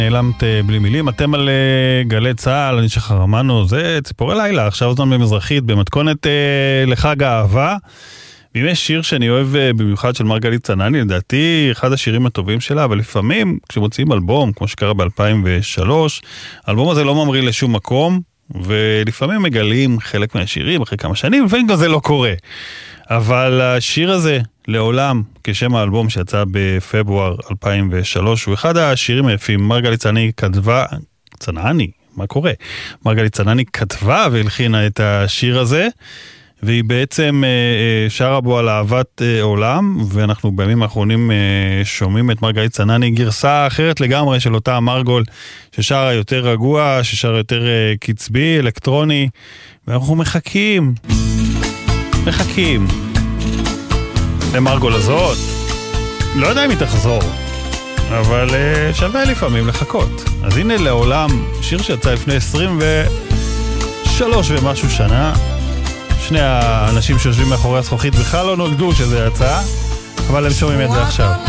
נעלמת בלי מילים, אתם על גלי צהל, אני שחר אמנו, זה ציפורי לילה, עכשיו זמן במזרחית, במתכונת לחג האהבה, ואם יש שיר שאני אוהב במיוחד של מרגלית צנעני, לדעתי אחד השירים הטובים שלה, אבל לפעמים כשמוצאים אלבום, כמו שקרה ב-2003, האלבום הזה לא ממריא לשום מקום, ולפעמים מגלים חלק מהשירים אחרי כמה שנים, לפעמים גם זה לא קורה. אבל השיר הזה, לעולם, כשם האלבום שיצא בפברואר 2003, הוא אחד השירים היפים. מרגלית צנעני כתבה, מה קורה? מרגלית צנעני כתבה והלחינה את השיר הזה, והיא בעצם שרה בו על אהבת עולם, ואנחנו בימים האחרונים שומעים את מרגלית צנעני גרסה אחרת לגמרי של אותה מרגול, ששרה יותר רגוע, ששרה יותר קצבי, אלקטרוני, ואנחנו מחכים למרגול הזאת. לא יודע אם היא תחזור, אבל שווה לפעמים לחכות. אז הנה לעולם, שיר שיצא לפני 23 ומשהו שנה, שני האנשים שיושבים מאחורי הזכוכית בכלל לא נולדו שזה יצא, אבל הם שומעים את זה עכשיו.